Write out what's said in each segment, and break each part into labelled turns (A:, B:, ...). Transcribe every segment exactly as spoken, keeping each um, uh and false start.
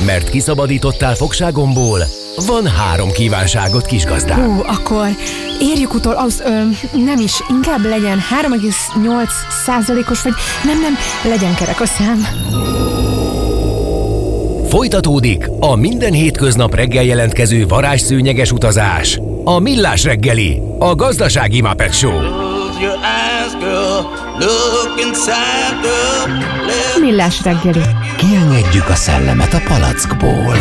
A: Mert kiszabadítottál fogságomból, van három kívánságot, kisgazdám.
B: Hú, akkor érjük utol, az, ö, nem is, inkább legyen három egész nyolc százalékos, vagy nem, nem, legyen kerek a szám.
A: Folytatódik a minden hétköznap reggel jelentkező varázsszőnyeges utazás. A Millás reggeli, a gazdasági Muppet Show.
B: Millás reggeli.
C: Kiengedjük a szellemet a palackból.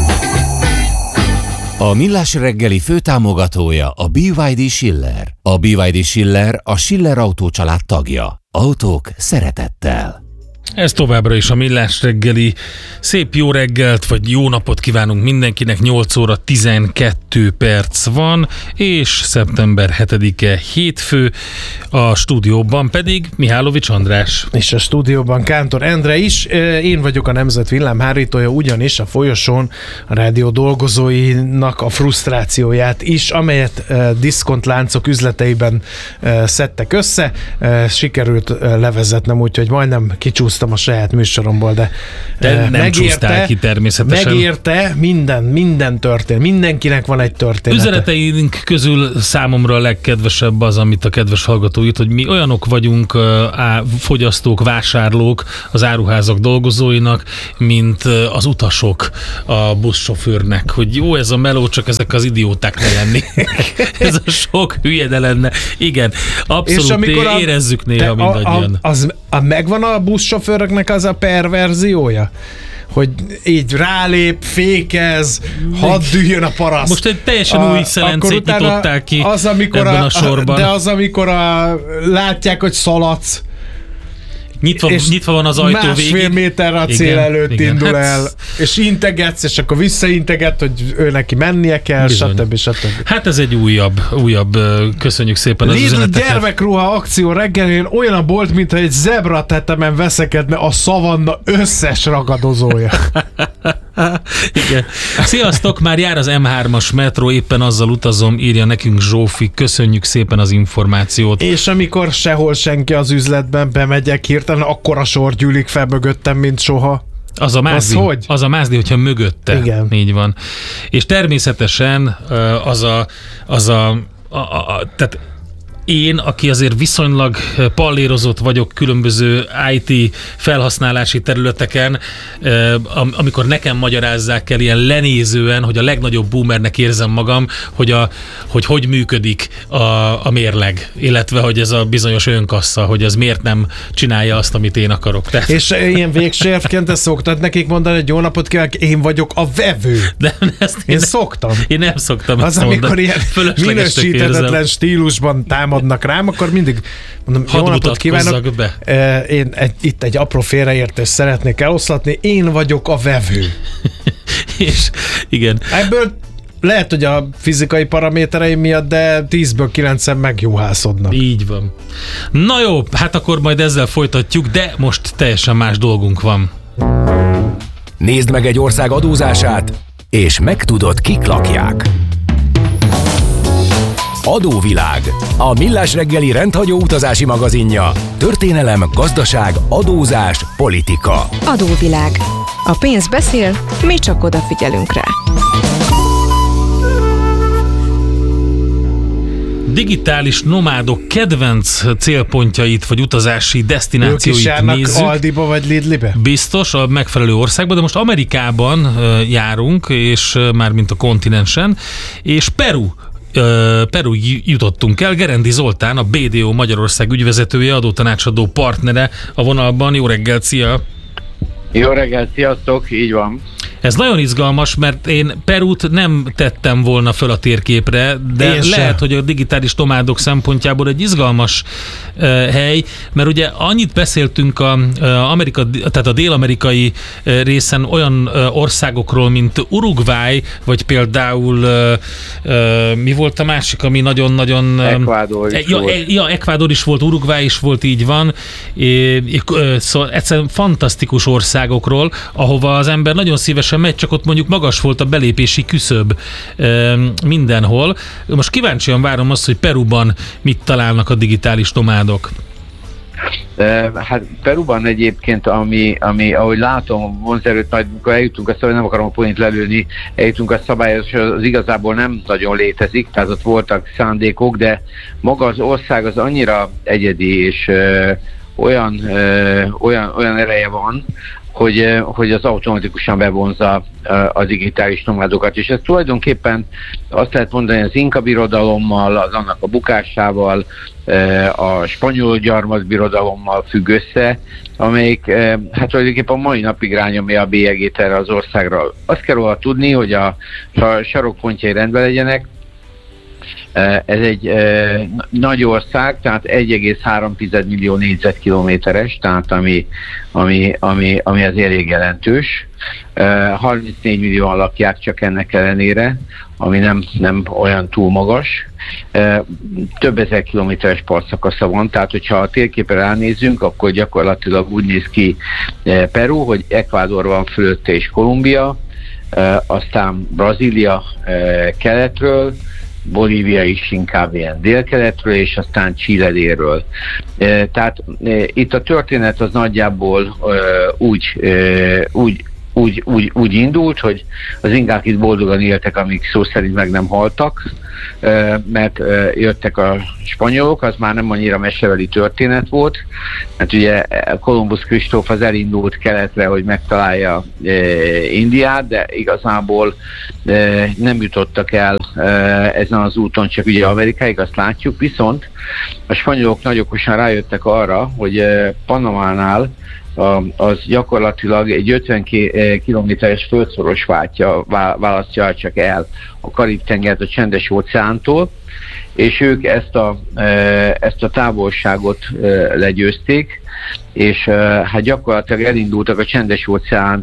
C: A Millás reggeli főtámogatója a bé vé dé Schiller. A bé vé dé Schiller a Schiller Autó család tagja. Autók szeretettel.
D: Ez továbbra is a Millás reggeli. Szép jó reggelt, vagy jó napot kívánunk mindenkinek. nyolc óra tizenkét perc van, és szeptember hetedike hétfő. A stúdióban pedig Mihálovics András.
E: És a stúdióban Kántor Endre is. Én vagyok a Nemzet villámhárítója, ugyanis a folyosón a rádió dolgozóinak a frusztrációját is, amelyet diszkontláncok üzleteiben szedtek össze, sikerült levezetnem, úgyhogy majdnem kicsúsztam a saját műsoromból, de,
D: de nem
E: megérte,
D: ki természetesen.
E: Megérte, minden, minden történt. Mindenkinek van egy története.
D: Üzeneteink közül számomra a legkedvesebb az, amit a kedves hallgató írt, hogy mi olyanok vagyunk, á, fogyasztók, vásárlók az áruházak dolgozóinak, mint az utasok a buszsofőrnek, hogy jó ez a meló, csak ezek az idióták ne lenni. Ez a sok hülye ne lenne. Igen, abszolút érezzük néha mindannyian.
E: A, az, a, megvan a buszsofőröknek az a perverziója? Hogy így rálép, fékez, hadd dühjön a paraszt.
D: Most egy teljesen a, új szelencét nyitották ki
E: az, amikor
D: ebben a,
E: a
D: sorban.
E: De az, amikor a, látják, hogy szaladsz,
D: Nyitva, nyitva van az ajtó végig.
E: Másfél méterre a cél igen, előtt igen. indul hát, el, és integetsz, és akkor visszainteget, hogy ő neki mennie kell, stb. stb.
D: Hát ez egy újabb, újabb, köszönjük szépen az
E: Lidl
D: üzeneteket.
E: gyermekruha akció reggelén olyan a bolt, mintha egy zebra tetemen veszekedne a szavanna összes ragadozója.
D: Igen. Sziasztok, már jár az em hármas metró, éppen azzal utazom, írja nekünk Zsófi, köszönjük szépen az információt.
E: És amikor sehol senki az üzletben, bemegyek hirtelen, akkora sor gyűlik fel mögöttem, mint soha.
D: Az a mázdi, az, hogy? az a mázdi, hogyha mögötte.
E: Igen.
D: Így van. És természetesen az a, az a, a, a tehát én, aki azért viszonylag pallérozott vagyok különböző i té felhasználási területeken, amikor nekem magyarázzák el ilyen lenézően, hogy a legnagyobb boomernek érzem magam, hogy a, hogy, hogy működik a, a mérleg, illetve hogy ez a bizonyos önkassa, hogy ez miért nem csinálja azt, amit én akarok. Tehát...
E: És ilyen végsérvként ezt szoktad nekik mondani, hogy jó napot kívánok, én vagyok a vevő.
D: De ezt én,
E: én szoktam.
D: Én nem szoktam
E: az, amikor ilyen minősíthetetlen stílusban támad rám, akkor mindig mondom,
D: hadd
E: jó napot kívánok,
D: be.
E: Én egy, itt egy apró félreértést szeretnék eloszlatni, én vagyok a vevő.
D: És igen.
E: Ebből lehet, hogy a fizikai paramétereim miatt, de tízből kilencen megjuhászodnak.
D: Így van. Na jó, hát akkor majd ezzel folytatjuk, de most teljesen más dolgunk van.
A: Nézd meg egy ország adózását, és megtudod, kik lakják. Adóvilág, a Millás reggeli rendhagyó utazási magazinja. Történelem, gazdaság, adózás, politika.
B: Adóvilág. A pénz beszél, mi csak odafigyelünk rá.
D: Digitális nomádok kedvenc célpontjait vagy utazási desztinációit nézzük.
E: Ők is járnak Aldiba vagy Lidlibe?
D: Biztos, a megfelelő országban, de most Amerikában járunk, és mármint a kontinensen, és Peru Peru jutottunk el. Gerendi Zoltán, a bé dé o Magyarország ügyvezetője, adótanácsadó partnere a vonalban. Jó reggelt, szia!
F: Jó reggelt, sziasztok, így van.
D: Ez nagyon izgalmas, mert én Perút nem tettem volna föl a térképre, de én lehet, sem. hogy a digitális nomádok szempontjából egy izgalmas uh, hely, mert ugye annyit beszéltünk a, uh, Amerika, tehát a dél-amerikai uh, részen olyan uh, országokról, mint Uruguay, vagy például uh, uh, mi volt a másik, ami nagyon-nagyon...
F: Ecuador is
D: ja,
F: volt.
D: E, ja, Ecuador is volt, Uruguay is volt, így van. É, uh, szóval egyszerűen fantasztikus országokról, ahova az ember nagyon szívesen megy, csak ott mondjuk magas volt a belépési küszöb e, mindenhol. Most kíváncsian várom azt, hogy Peruban mit találnak a digitális nomádok.
F: Hát Peruban egyébként, ami, ami ahogy látom, vonzerőt, majd amikor eljutunk a szabály, nem akarom a point lelőni, eljutunk a szabályos, az igazából nem nagyon létezik, tehát ott voltak szándékok, de maga az ország az annyira egyedi, és ö, olyan, ö, olyan, olyan ereje van, hogy, hogy az automatikusan bevonza a digitális nomádokat, és ez tulajdonképpen azt lehet mondani, az Inka birodalommal, az annak a bukásával, a spanyol gyarmatbirodalommal függ össze, amelyik hát tulajdonképpen a mai napig rányomja a bélyegét erre az országra. Azt kell róla tudni, hogy a, a sarokpontjai rendben legyenek. Ez egy e, nagy ország, tehát egy egész három millió négyzetkilométeres, tehát ami, ami, ami, ami az elég jelentős. E, harmincnégy millióan lakják csak ennek ellenére, ami nem, nem olyan túl magas. E, több ezer kilométeres partszakasza van, tehát hogyha a térképre ránézzünk, akkor gyakorlatilag úgy néz ki e, Peru, hogy Ecuador van fölötte és Kolumbia, e, aztán Brazília e, keletről, Bolívia is inkább ilyen délkeletről, és aztán Chile délről. E, tehát e, itt a történet az nagyjából e, úgy, e, úgy, úgy, úgy, úgy indult, hogy az inkák itt boldogan éltek, amíg szó szerint meg nem haltak, e, mert e, jöttek a spanyolok, az már nem annyira mesebeli történet volt, mert ugye Kolumbusz Kristóf az elindult keletre, hogy megtalálja e, Indiát, de igazából e, nem jutottak el e, ezen az úton, csak ugye Amerikáig, azt látjuk, viszont a spanyolok nagy okosan rájöttek arra, hogy e, Panamánál az gyakorlatilag egy ötven kilométeres földszoros váltja, választja csak el a Karib-tengert a Csendes-óceántól, és ők ezt a, ezt a távolságot legyőzték, és hát gyakorlatilag elindultak a Csendes-óceán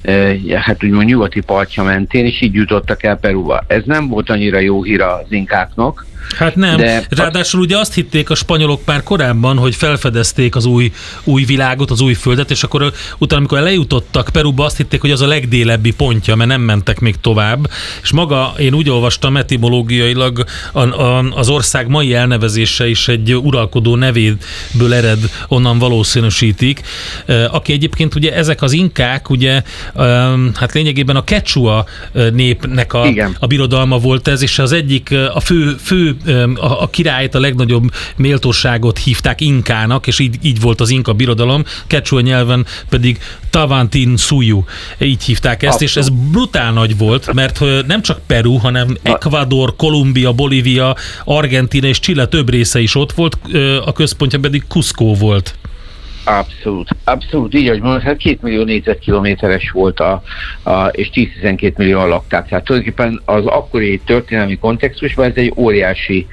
F: hát úgymond nyugati partja mentén, és így jutottak el Peruba. Ez nem volt annyira jó hír az inkáknak.
D: Hát nem,
F: de
D: ráadásul ugye azt hitték a spanyolok már korábban, hogy felfedezték az új, új világot, az új földet, és akkor utána, amikor lejutottak Peruba, azt hitték, hogy az a legdélebbi pontja, mert nem mentek még tovább, és maga, én úgy olvastam etimológiailag, a, a, az ország mai elnevezése is egy uralkodó nevéből ered, onnan valószínűsítik, aki egyébként ugye ezek az inkák, ugye, hát lényegében a Quechua népnek a, a birodalma volt ez, és az egyik, a fő, fő A, a királyt, a legnagyobb méltóságot hívták Inkának, és így, így volt az Inka birodalom, Quechua nyelven pedig Tawantinsuyu, így hívták ezt, Abszolút. És ez brutál nagy volt, mert nem csak Peru, hanem Ecuador, Kolumbia, Bolívia, Argentína és Chile több része is ott volt, a központja pedig Cusco volt.
F: Abszolút, abszolút, így, ahogy mondod, hát két millió négyzetkilométeres volt, a, a, és tíz-tizenkét millióan lakták. Tehát tulajdonképpen az akkori történelmi kontextusban ez egy óriási,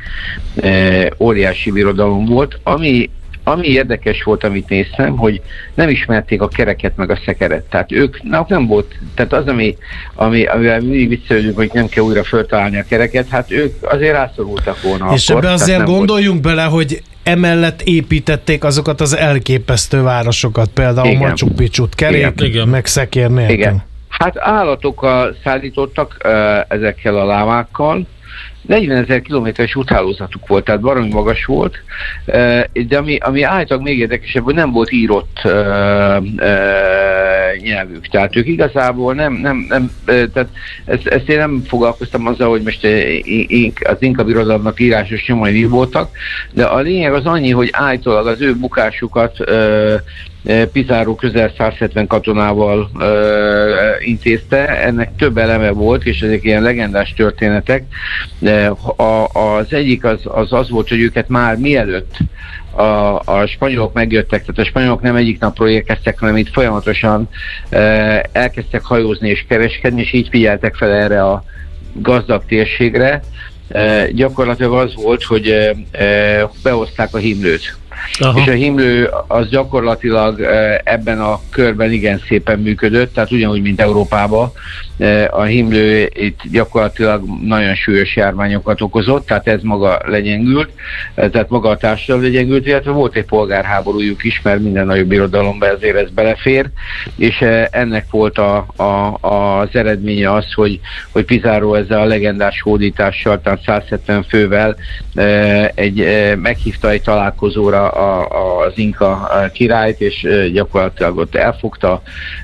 F: e, óriási birodalom volt, ami Ami érdekes volt, amit néztem, hogy nem ismerték a kereket meg a szekeret. Tehát ők nem volt, tehát az, ami, ami, amivel mindig viccelődünk, hogy nem kell újra föltalálni a kereket, hát ők azért rászorultak volna.
E: És
F: akkor,
E: ebbe azért gondoljunk
F: volt.
E: bele, hogy emellett építették azokat az elképesztő városokat, például Machu Picchut, kerék, igen. meg szekér nélkül. Igen.
F: Hát állatokkal szállítottak uh, ezekkel a lámákkal, negyvenezer kilométeres úthálózatuk volt, tehát baromi magas volt, de ami, ami állítólag még érdekesebb, hogy nem volt írott uh, uh, nyelvük. Tehát ők igazából nem, nem, nem tehát ezt, ezt én nem foglalkoztam azzal, hogy most az Inka birodalomnak írásos nyomai mi voltak, de a lényeg az annyi, hogy állítólag az ő bukásukat uh, Pizarro közel száz hetven katonával uh, intézte, ennek több eleme volt, és ezek ilyen legendás történetek. De a, az egyik az, az az volt, hogy őket már mielőtt a, a spanyolok megjöttek, tehát a spanyolok nem egyik napról érkeztek, hanem itt folyamatosan uh, elkezdtek hajózni és kereskedni, és így figyeltek fel erre a gazdag térségre. Uh, gyakorlatilag az volt, hogy uh, behozták a himlőt. Aha. És a himlő az gyakorlatilag ebben a körben igen szépen működött, tehát ugyanúgy, mint Európában, a himlő itt gyakorlatilag nagyon súlyos járványokat okozott, tehát ez maga legyengült, tehát maga a társadalom legyengült, illetve volt egy polgárháborújuk is, mert minden nagyobb irodalomban ezért ez belefér, és ennek volt a, a, az eredménye az, hogy, hogy Pizarro ezzel a legendás hódítással, tehát száz hetven fővel egy, meghívta egy találkozóra a, a, az inka királyt, és gyakorlatilag ott elfogta,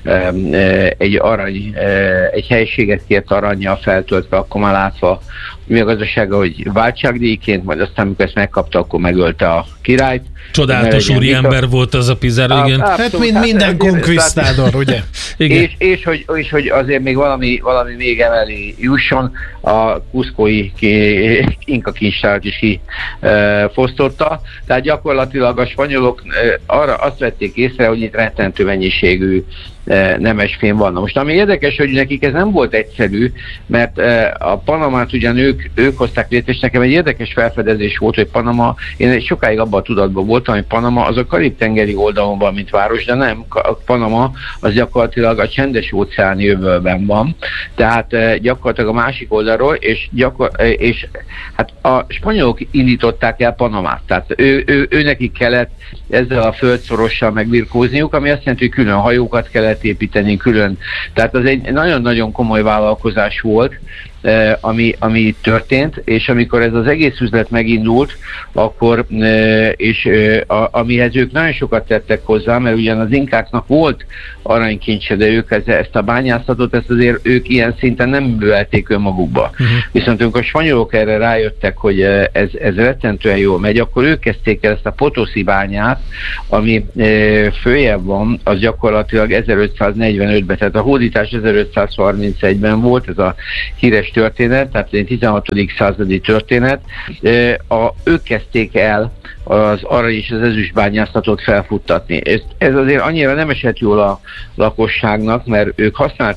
F: egy arany, egy helyiséget kért arannyal feltöltve, akkor már látva mi a gazdasága, hogy váltságdíjként, majd aztán, amikor ezt megkapta, akkor megölte a királyt.
D: Csodálatos úri ember volt az a Pizarro, igen.
E: Hát mint minden konkvisztádor, ugye?
F: Igen. És, és, hogy, és hogy azért még valami, valami még emeli jusson, a kuszkói inka kincstárat is kifosztotta. Tehát gyakorlatilag a spanyolok arra azt vették észre, hogy itt rettentő mennyiségű nemesfém van. Na most ami érdekes, hogy nekik ez nem volt egyszerű, mert a Panamát ugyan ők, ők hozták létre, és nekem egy érdekes felfedezés volt, hogy Panama, én sokáig abban a tudatban voltam, hogy Panama az a Karib-tengeri oldalon van, mint város, de nem, Panama az gyakorlatilag a csendes óceáni öbölben van, tehát gyakorlatilag a másik oldalról, és, gyakor, és hát a spanyolok indították el Panamát, tehát ő, ő, ő nekik kellett ezzel a földszorossal megbirkózniuk, ami azt jelenti, hogy külön hajókat kellett építeni, külön. Tehát az egy nagyon-nagyon komoly vállalkozás volt, ami, ami történt, és amikor ez az egész üzlet megindult, akkor, és a, amihez ők nagyon sokat tettek hozzá, mert ugyan az inkáknak volt aranykincse, de ők ezt, ezt a bányászatot, ezt azért ők ilyen szinten nem művelték önmagukba. Uh-huh. Viszont amikor a spanyolok erre rájöttek, hogy ez, ez rettentően jól megy, akkor ők kezdték el ezt a Potosí bányát, ami följebb van, az gyakorlatilag ezerötszáznegyvenötben, tehát a hódítás ezerötszázharmincegyben volt, ez a híres történet, tehát egy tizenhatodik századi történet. A, ők kezdték el az arany és az ezüstbányászatot felfuttatni. Ez, ez azért annyira nem esett jól a lakosságnak, mert ők használták